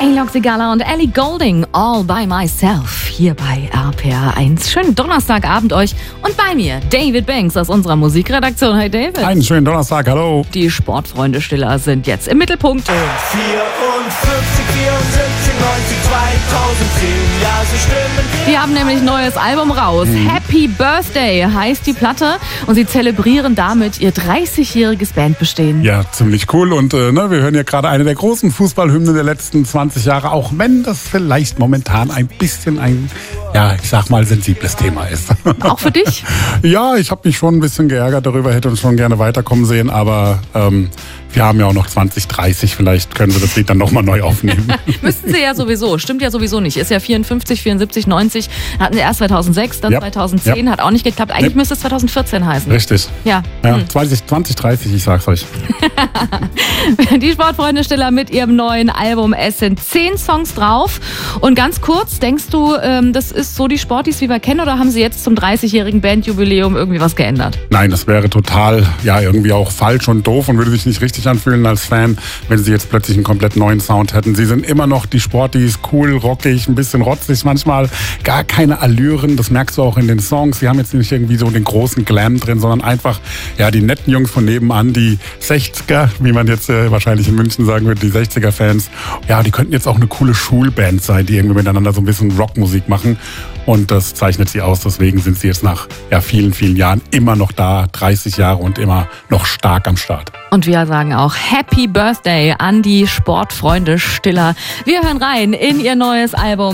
Alok Sigala und Ellie Goulding, All by Myself, hier bei RPR 1. Schönen Donnerstagabend euch und bei mir David Banks aus unserer Musikredaktion. Hi David. Einen schönen Donnerstag, hallo. Die Sportfreunde Stiller sind jetzt im Mittelpunkt. 54, 74, 90, 2010, ja, sie stimmen. Die haben nämlich ein neues Album raus. Happy Birthday heißt die Platte und sie zelebrieren damit ihr 30-jähriges Bandbestehen. Ja, ziemlich cool und wir hören ja gerade eine der großen Fußballhymnen der letzten 20 Jahre, auch wenn das vielleicht momentan ein bisschen ein, ich sag mal, sensibles Thema ist. Auch für dich? Ja, ich habe mich schon ein bisschen geärgert darüber, hätte uns schon gerne weiterkommen sehen, aber wir haben ja auch noch 2030, vielleicht können wir das Lied dann nochmal neu aufnehmen. Müssten sie ja sowieso, stimmt ja sowieso nicht. Ist ja 54, 74, 90, hatten sie erst 2006, dann 2010, hat auch nicht geklappt. Eigentlich müsste es 2014 heißen. Richtig. Ja. 2030, ich sag's euch. Die Sportfreunde Stiller mit ihrem neuen Album. Es sind 10 Songs drauf. Und ganz kurz, denkst du, das ist so die Sportis, wie wir kennen, oder haben sie jetzt zum 30-jährigen Bandjubiläum irgendwie was geändert? Nein, das wäre total, irgendwie auch falsch und doof und würde sich nicht richtig anfühlen als Fan, wenn sie jetzt plötzlich einen komplett neuen Sound hätten. Sie sind immer noch die Sportis, cool, rockig, ein bisschen rotzig manchmal, gar keine Allüren, das merkst du auch in den Songs. Sie haben jetzt nicht irgendwie so den großen Glam drin, sondern einfach, die netten Jungs von nebenan, die 60er, wie man jetzt wahrscheinlich in München sagen würde, die 60er-Fans. Ja, die könnten jetzt auch eine coole Schulband sein, die irgendwie miteinander so ein bisschen Rockmusik machen. Und das zeichnet sie aus. Deswegen sind sie jetzt nach vielen, vielen Jahren immer noch da, 30 Jahre und immer noch stark am Start. Und wir sagen auch Happy Birthday an die Sportfreunde Stiller. Wir hören rein in ihr neues Album.